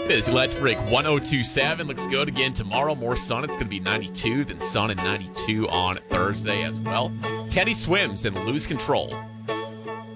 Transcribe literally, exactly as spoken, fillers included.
This Electric one oh two point seven looks good again tomorrow. More sun. It's going to be ninety-two, then sun and ninety-two on Thursday as well. Teddy Swims and Lose Control.